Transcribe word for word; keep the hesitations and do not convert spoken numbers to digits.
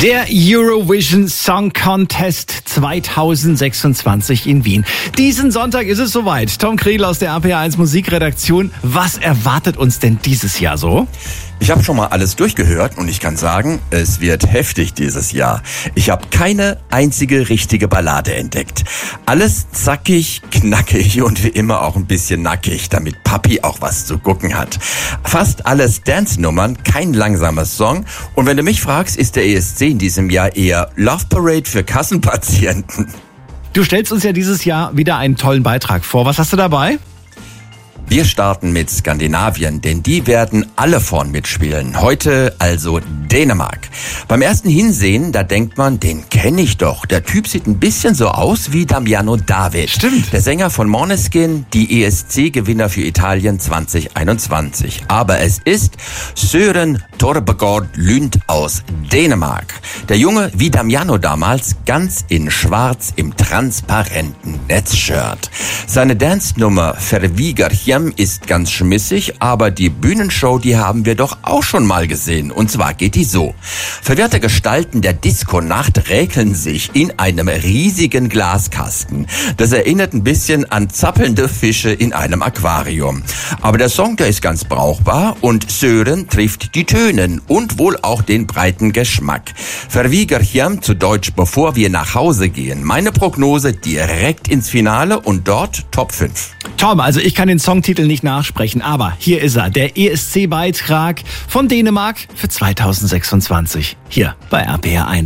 Der Eurovision Song Contest zweitausendsechsundzwanzig in Wien. Diesen Sonntag ist es soweit. Tom Kriel aus der R P R eins Musikredaktion. Was erwartet uns denn dieses Jahr so? Ich habe schon mal alles durchgehört und ich kann sagen, es wird heftig dieses Jahr. Ich habe keine einzige richtige Ballade entdeckt. Alles zackig, knackig und wie immer auch ein bisschen nackig, damit Papi auch was zu gucken hat. Fast alles Dance-Nummern, kein langsamer Song. Und wenn du mich fragst, ist der E S C in diesem Jahr eher Love Parade für Kassenpatienten. Du stellst uns ja dieses Jahr wieder einen tollen Beitrag vor. Was hast du dabei? Wir starten mit Skandinavien, denn die werden alle vorn mitspielen. Heute also Dänemark. Beim ersten Hinsehen, da denkt man, den kenne ich doch. Der Typ sieht ein bisschen so aus wie Damiano David. Stimmt. Der Sänger von Måneskin, die E S C-Gewinner für Italien zwanzig einundzwanzig. Aber es ist Søren Torbjørn Lund aus Dänemark. Der Junge, wie Damiano damals, ganz in schwarz im transparenten Netzshirt. Seine Dance-Nummer Vervigerhjem ist ganz schmissig, aber die Bühnenshow, die haben wir doch auch schon mal gesehen. Und zwar geht die so. Verwirrte Gestalten der Disco-Nacht räkeln sich in einem riesigen Glaskasten. Das erinnert ein bisschen an zappelnde Fische in einem Aquarium. Aber der Song, der ist ganz brauchbar und Søren trifft die Tönen und wohl auch den breiten Geschmack. Vervigerhjem, zu Deutsch, bevor wir nach Hause gehen. Meine Prognose direkt ins Finale und dort Top fünf. Tom, also ich kann den Songtitel nicht nachsprechen, aber hier ist er, der E S C-Beitrag von Dänemark für zweitausendsechsundzwanzig, hier bei R P R eins.